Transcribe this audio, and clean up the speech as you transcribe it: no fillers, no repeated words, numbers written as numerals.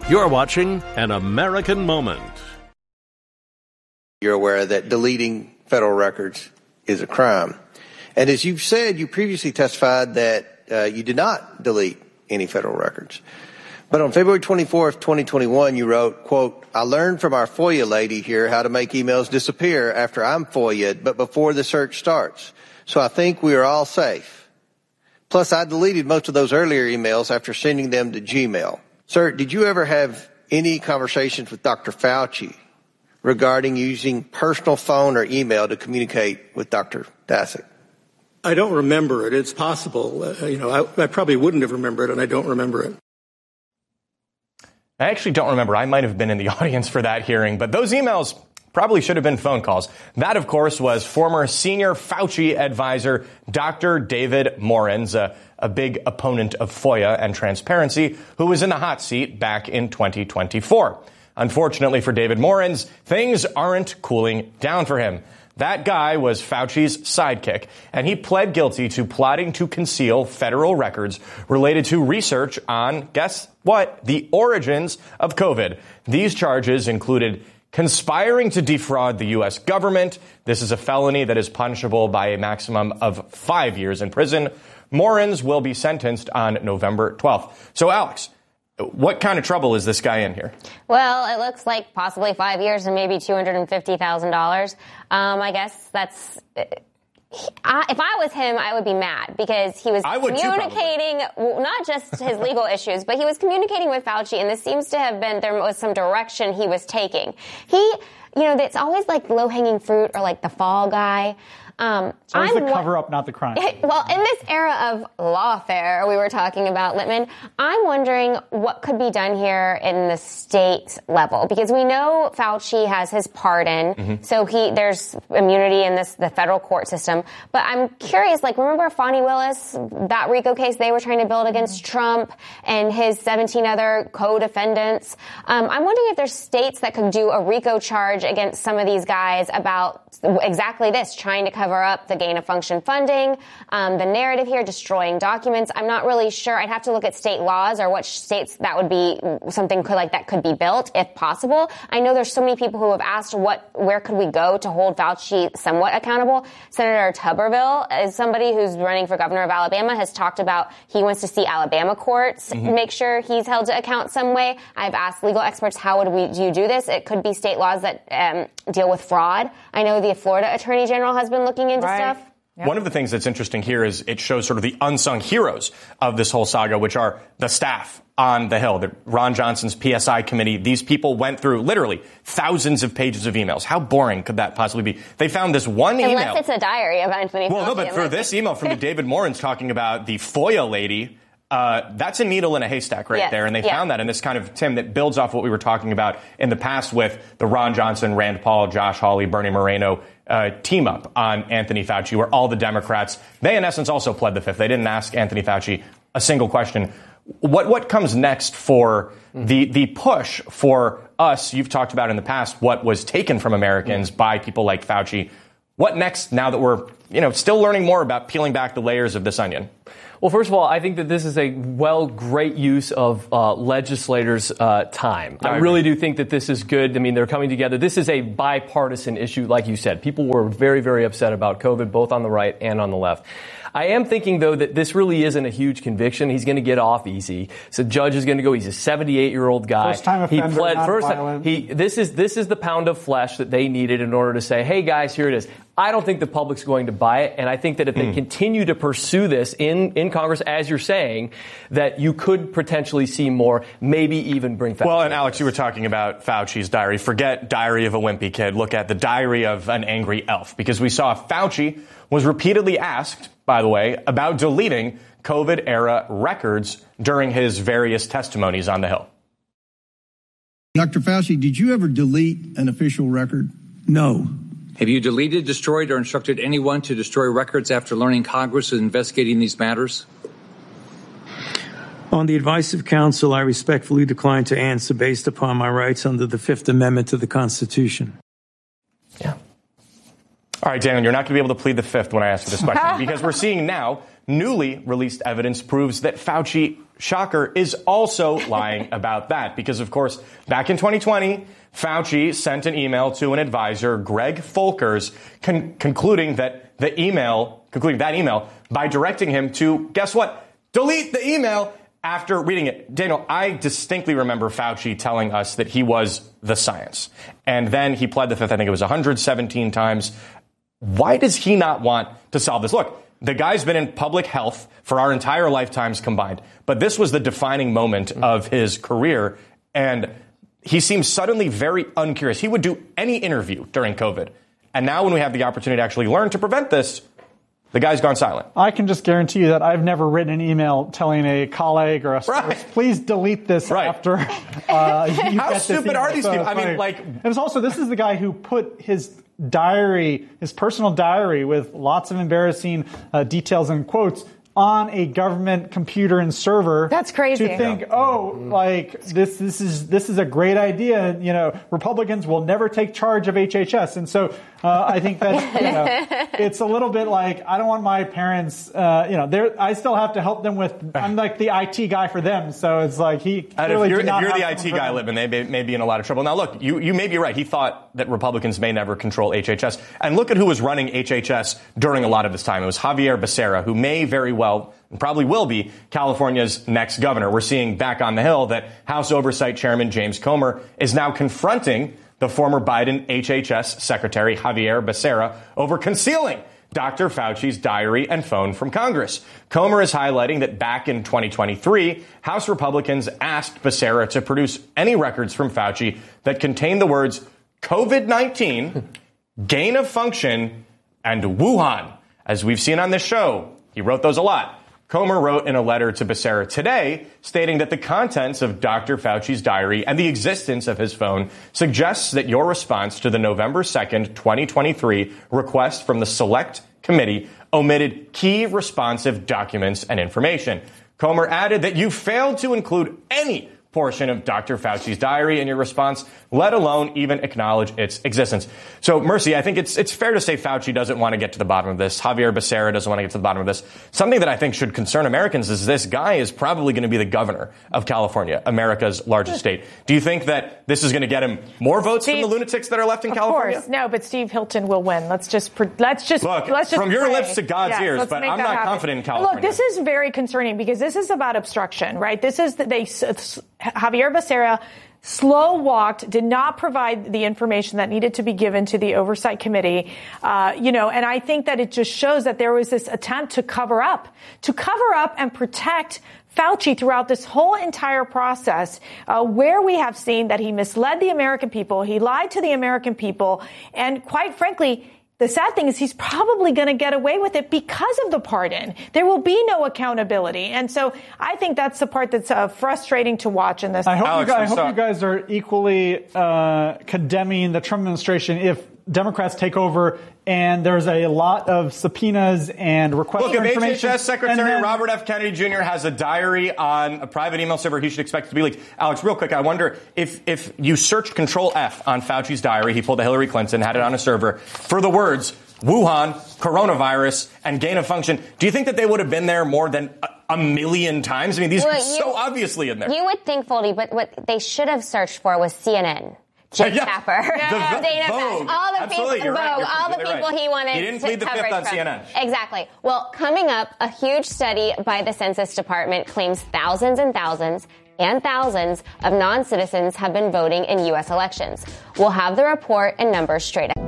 You're watching An American Moment. You're aware that deleting federal records is a crime. And as you've said, you previously testified that you did not delete any federal records. But on February 24th, 2021, you wrote, quote, "I learned from our FOIA lady here how to make emails disappear after I'm FOIA'd, but before the search starts. So I think we are all safe. Plus, I deleted most of those earlier emails after sending them to Gmail." Sir, did you ever have any conversations with Dr. Fauci regarding using personal phone or email to communicate with Dr. Daszak? I don't remember it. It's possible. I probably wouldn't have remembered it, and I don't remember it. I actually don't remember. I might have been in the audience for that hearing, but those emails probably should have been phone calls. That, of course, was former senior Fauci advisor Dr. David Morens, a big opponent of FOIA and transparency, who was in the hot seat back in 2024. Unfortunately for David Morens, things aren't cooling down for him. That guy was Fauci's sidekick, and he pled guilty to plotting to conceal federal records related to research on, guess what, the origins of COVID. These charges included conspiring to defraud the U.S. government. This is a felony that is punishable by a maximum of 5 years in prison. Morens will be sentenced on November 12th. So, Alex, what kind of trouble is this guy in here? Well, it looks like possibly 5 years and maybe $250,000. I guess that's... if I was him, I would be mad because he was communicating not just his legal issues, but he was communicating with Fauci, and this seems to have been, there was some direction he was taking. It's always like low-hanging fruit or like the fall guy. So it's the cover-up, not the crime. Well, in this era of lawfare we were talking about, Littman, I'm wondering what could be done here in the state level, because we know Fauci has his pardon, so there's immunity in the federal court system. But I'm curious, remember Fani Willis, that RICO case they were trying to build against Trump and his 17 other co-defendants? I'm wondering if there's states that could do a RICO charge against some of these guys about exactly this, trying to cover up the gain-of-function funding, the narrative here, destroying documents. I'm not really sure. I'd have to look at state laws or which states that would be something like that could be built, if possible. I know there's so many people who have asked where could we go to hold Fauci somewhat accountable. Senator Tuberville is somebody who's running for governor of Alabama, has talked about he wants to see Alabama courts make sure he's held to account some way. I've asked legal experts, how would you do this? It could be state laws that deal with fraud. I know the Florida Attorney General has been looking into stuff. Yep. One of the things that's interesting here is it shows sort of the unsung heroes of this whole saga, which are the staff on the Hill, Ron Johnson's PSI committee. These people went through literally thousands of pages of emails. How boring could that possibly be? They found this one email. Unless it's a diary of Anthony Fauci. Well, no, but for this email from the David Morens talking about the FOIA lady, that's a needle in a haystack right there. And they found that. And this kind of, Tim, that builds off what we were talking about in the past with the Ron Johnson, Rand Paul, Josh Hawley, Bernie Moreno team up on Anthony Fauci, where all the Democrats, they in essence also pled the fifth. They didn't ask Anthony Fauci a single question. What comes next for the push for us? You've talked about in the past what was taken from Americans by people like Fauci. What next now that we're, still learning more about peeling back the layers of this onion? Well, first of all, I think that this is a great use of legislators' time. I really do think that this is good. I mean, they're coming together. This is a bipartisan issue, like you said. People were very, very upset about COVID, both on the right and on the left. I am thinking, though, that this really isn't a huge conviction. He's going to get off easy. So the judge is going to go. He's a 78-year-old guy. First-time offender, he pled not first. Violent. This is the pound of flesh that they needed in order to say, hey, guys, here it is. I don't think the public's going to buy it, and I think that if they continue to pursue this in Congress, as you're saying, that you could potentially see more, maybe even bring Fauci. Well, and Alex, you were talking about Fauci's diary. Forget Diary of a Wimpy Kid. Look at the Diary of an Angry Elf, because we saw Fauci was repeatedly asked, by the way, about deleting COVID-era records during his various testimonies on the Hill. Dr. Fauci, did you ever delete an official record? No. Have you deleted, destroyed, or instructed anyone to destroy records after learning Congress is investigating these matters? On the advice of counsel, I respectfully decline to answer based upon my rights under the Fifth Amendment to the Constitution. Yeah. All right, Daniel, you're not going to be able to plead the fifth when I ask you this question, because we're seeing now newly released evidence proves that Fauci, shocker, is also lying about that. Because, of course, back in 2020, Fauci sent an email to an advisor, Greg Folkers, concluding that email by directing him to, guess what? Delete the email after reading it. Daniel, I distinctly remember Fauci telling us that he was the science. And then he pled the fifth, I think it was 117 times. Why does he not want to solve this? Look, the guy's been in public health for our entire lifetimes combined. But this was the defining moment of his career. And he seems suddenly very uncurious. He would do any interview during COVID. And now when we have the opportunity to actually learn to prevent this, the guy's gone silent. I can just guarantee you that I've never written an email telling a colleague or a source, please delete this after you How get this stupid email. are these people? I mean, And it's also, this is the guy who put his diary, his personal diary with lots of embarrassing details and quotes on a government computer and server. That's crazy. To think, this is a great idea. You know, Republicans will never take charge of HHS. And so I think that, it's a little bit like, I don't want my parents, I still have to help them with, I'm like the IT guy for them. So it's like if you're the IT guy, Lippman, they may be in a lot of trouble. Now, look, you may be right. He thought that Republicans may never control HHS. And look at who was running HHS during a lot of this time. It was Javier Becerra, who may very well and probably will be California's next governor. We're seeing back on the Hill that House Oversight Chairman James Comer is now confronting the former Biden HHS Secretary Javier Becerra over concealing Dr. Fauci's diary and phone from Congress. Comer is highlighting that back in 2023, House Republicans asked Becerra to produce any records from Fauci that contained the words COVID-19, gain of function, and Wuhan. As we've seen on this show, he wrote those a lot. Comer wrote in a letter to Becerra today stating that the contents of Dr. Fauci's diary and the existence of his phone suggests that your response to the November 2nd, 2023 request from the Select Committee omitted key responsive documents and information. Comer added that you failed to include any portion of Dr. Fauci's diary in your response, let alone even acknowledge its existence. So, Mercy, I think it's fair to say Fauci doesn't want to get to the bottom of this. Javier Becerra doesn't want to get to the bottom of this. Something that I think should concern Americans is this guy is probably going to be the governor of California, America's largest state. Do you think that this is going to get him more votes from the lunatics that are left in California? Of course. No, but Steve Hilton will win. Let's just Look, from your lips to God's ears, but I'm not confident in California. Look, this is very concerning because this is about obstruction, right? This is Javier Becerra slow-walked, did not provide the information that needed to be given to the Oversight Committee, and I think that it just shows that there was this attempt to cover up and protect Fauci throughout this whole entire process, where we have seen that he misled the American people, he lied to the American people, and quite frankly, the sad thing is he's probably going to get away with it because of the pardon. There will be no accountability. And so I think that's the part that's frustrating to watch in this. I hope you guys are equally condemning the Trump administration if Democrats take over and there's a lot of subpoenas and requests for information. Look, if HHS Secretary Robert F. Kennedy Jr. has a diary on a private email server, he should expect it to be leaked. Alex, real quick, I wonder if you searched Control F on Fauci's diary, he pulled a Hillary Clinton, had it on a server, for the words Wuhan, coronavirus, and gain of function, do you think that they would have been there more than a million times? I mean, these are so obviously in there. You would think, Foldy, but what they should have searched for was CNN. Jake Tapper, Dana Vogue, all the people, he wanted. He didn't plead the fifth on CNN. Exactly. Well, coming up, a huge study by the Census Department claims thousands and thousands and thousands of non-citizens have been voting in U.S. elections. We'll have the report and numbers straight up.